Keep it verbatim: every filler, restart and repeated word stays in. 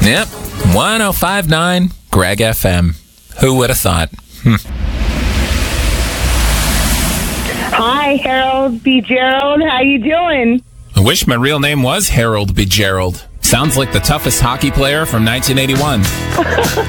Yep, one oh five point nine Greg F M. Who would have thought? Hmm. Hi, Harold B. Gerald. How you doing? I wish my real name was Harold B. Gerald. Sounds like the toughest hockey player from nineteen eighty-one.